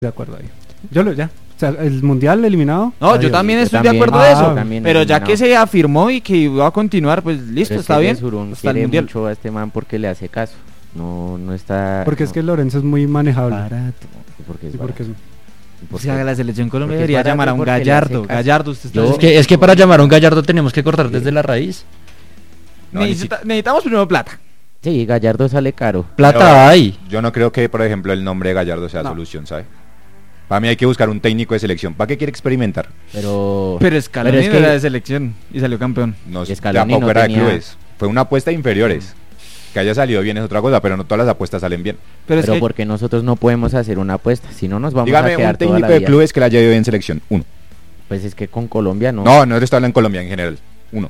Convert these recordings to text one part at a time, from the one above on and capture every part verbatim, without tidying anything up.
De acuerdo ahí. Yo lo ya. O sea, el mundial eliminado. No, yo adiós. también yo estoy también, de acuerdo ah, de eso. también Pero ya eliminado. que se afirmó y que iba a continuar, pues listo, Pero es está que bien. Yesurún Hasta el quiere mundial. mucho a este man porque le hace caso. No, no está. Porque es no, que Lorenzo es muy manejable. Barato. porque es Sí, porque es- barato. O Porque- sea, la selección Colombia porque es debería barato llamar a un porque le hace Gallardo. caso. Gallardo, usted está Yo- Es que, es que para llamar a un Gallardo tenemos que cortar desde la raíz. No, ni Necesita- necesitamos primero plata. Sí, Gallardo sale caro. Plata Pero hay. Yo no creo que, por ejemplo, el nombre de Gallardo sea No. solución, ¿sabe? Para mí hay que buscar un técnico de selección. ¿Para qué quiere experimentar? Pero. Pero Scaloni pero es que- era de selección y salió campeón. No, Y Scaloni tampoco no era tenía- de clubes. Fue una apuesta de inferiores. Que haya salido bien es otra cosa, pero no todas las apuestas salen bien. Pero, Pero es que porque nosotros no podemos hacer una apuesta. Si no, nos vamos Dígame a quedar un toda técnico la de vida. clubes que le haya ido bien en selección. Uno. Pues es que con Colombia no. No, no estoy hablando en Colombia en general. Uno.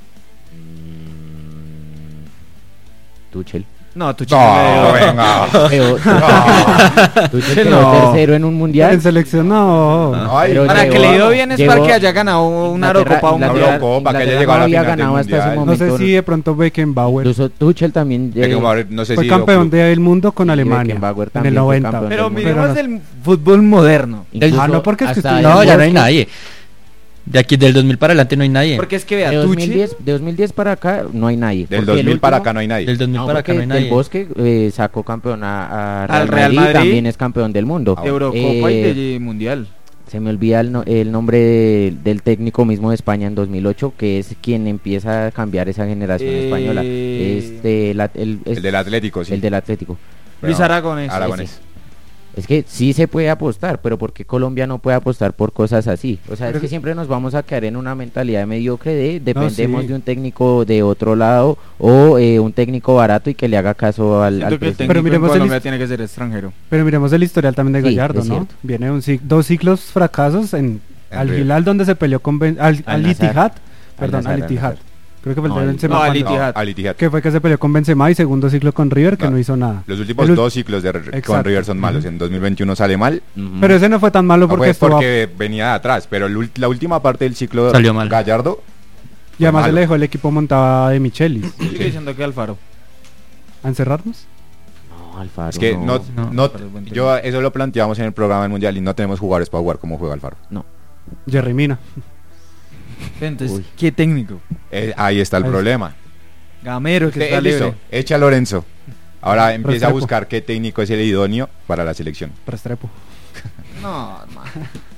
Mm, Tuchel. no, tu chico No, le dio- venga. Pero- No. Tuchel No. quedó tercero en un En mundial. selección no. Ay, Pero Para que llegó- le dio bien es para llegó- que haya ganado una Inglaterra- Eurocopa. un Una mundial. Eurocopa, que haya Inglaterra llegado a no la había final del ganado hasta ese Mundial. No sé momento. si de pronto Beckenbauer Incluso Tuchel también Que eh, como ahora- no sé fue si campeón dio del mundo con Y Alemania Beckenbauer en también el fue noventa. campeón Pero del mundo. miremos Pero el fútbol moderno. incluso Ah, no, porque es que hasta estoy- el No, ya no hay Bosque- nadie. De aquí del dos mil para adelante no hay nadie. Porque es que vea, De dos mil Tuchel. diez, de dos mil diez para acá no hay nadie. Del porque dos el mil para último- acá no hay nadie. Del dos mil No, para acá porque no hay Del nadie. Bosque eh, sacó campeón a, a Real, Al Real Madrid, Madrid. también es campeón del mundo. De Eurocopa Eh, y de Mundial. Se me olvida el, no- el nombre de- del técnico mismo de España en dos mil ocho, que es quien empieza a cambiar esa generación Eh, española. Este, la- el, es- El del Atlético, sí. el del Atlético. Luis Bueno, Aragonés. Aragonés. Es que sí se puede apostar, pero porque Colombia no puede apostar por cosas así. O sea, Pero- es que siempre nos vamos a quedar en una mentalidad mediocre de dependemos sí. de un técnico de otro lado o eh, un técnico barato y que le haga caso al, Siento al que el presidente. técnico Pero miremos en el Colombia hist- tiene que ser extranjero. Pero miremos el historial también de Sí, Gallardo, es ¿no? cierto. Viene un cic- dos ciclos fracasos en En Al River. Hilal, donde se peleó con Ben- al, Al al Nazar. Ittihad, perdón, Nazar, al al Ittihad. Nazar. Creo que fue el No, de al- Benzema no, al cuando- Ittihad. No, Al Ittihad. que fue que se peleó con Benzema y segundo ciclo con River, que No. no hizo nada. Los últimos El ul- dos ciclos de, con Exacto. River son malos. En dos mil veintiuno sale mal. Ujú. Pero ese no fue tan malo No porque fue estuvo porque venía de atrás, pero el ul- la última parte del ciclo Salió mal. Gallardo y además fue se le malo. dejó el equipo montado de Michelis. Yo sigo diciendo que Alfaro. ¿A encerrarnos? No, Alfaro. Es que no, no. no. no- Alfaro es buen yo eso lo planteamos en el programa del Mundial y no tenemos jugadores para jugar como juega Alfaro. Jerry Mina. Entonces, Uy. ¿qué técnico? Eh, ahí está el Ahí problema. Gamero, que Te- está eh, listo, libre. echa a Lorenzo. Ahora empieza a Restrepo. buscar qué técnico es el idóneo para la selección. Restrepo. No, man.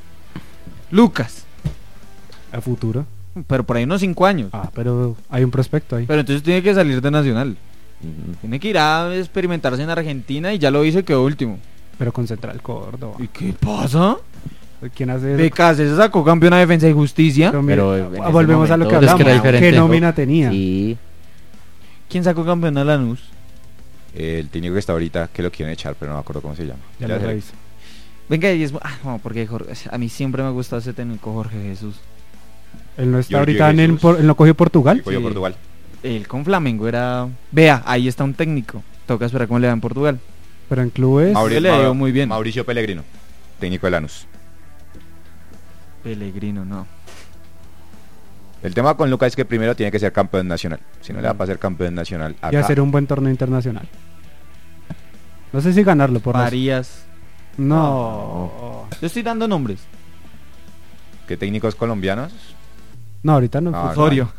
Lucas. A futuro. Pero por ahí unos cinco años. Ah, pero hay un prospecto ahí. Pero entonces tiene que salir de Nacional. Ujú. Tiene que ir a experimentarse en Argentina y ya lo hizo y quedó último. Pero con Central Córdoba. ¿Y qué pasa? ¿Quién hace eso? Becas, se sacó campeón de Defensa y Justicia. Pero mira, Pero en ese volvemos a lo que momento- Es que hablamos. era diferente. ¿Qué nómina tenía? Sí, ¿Quién sacó campeón a Lanús? Eh, el técnico que está ahorita, que lo quieren echar, pero no me acuerdo cómo se llama. Ya Ya lo sé. reviso. Venga, y es... Ah, no, porque Jorge- a mí siempre me gusta ese técnico Jorge Jesús. Él no está Giorgio ahorita en el, Jesús. por- él no cogió Portugal. Que cogió Sí. Portugal. Él con Flamengo era... Vea, ahí está un técnico. Toca esperar cómo le va en Portugal. Pero en clubes. Mauri- le ha ido muy bien. Mauricio Pellegrino, técnico de Lanús. Pellegrino, no. El tema con Lucas es que primero tiene que ser campeón nacional. Si no le va a ser campeón nacional Y acá. hacer un buen torneo internacional. No sé si ganarlo por razón. Marías. No. Yo estoy dando nombres. ¿Qué técnicos colombianos? No, ahorita no. No, pues, Osorio.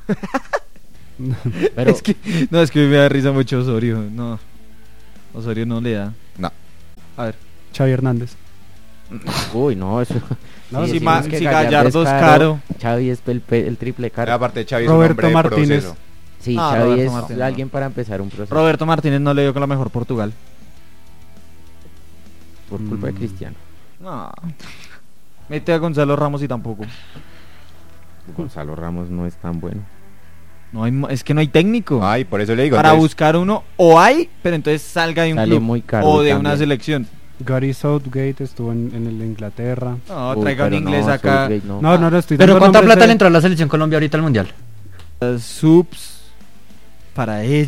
pero Es que, no, es que me da risa mucho Osorio. No. Osorio no le da. No. A ver. Xavi Hernández. uy, no, eso. No, si decimos ma- que si Gallardo es caro. Xavi es el, pe- el triple caro. Aparte Xavi es Roberto un hombre de Martínez. proceso. Sí, Ah, Xavi Roberto es Martínez, alguien no. para empezar un proceso Roberto Martínez no le dio con la mejor Portugal. por culpa de Mm. Cristiano. No. Mete a Gonzalo Ramos y tampoco. Gonzalo Ramos no es tan bueno. No hay, ma- es que no hay técnico. Ay, por eso le digo. Para entonces, buscar uno, o hay, pero entonces salga de un Sale club muy caro o de una también. selección. Gary Southgate estuvo en, en el de Inglaterra. No, Uy, traiga un pero inglés no, acá. Southgate no. No, no, no estoy Pero dando ¿cuánta nombres plata de- le entró a la selección Colombia ahorita al mundial? Subs para ella.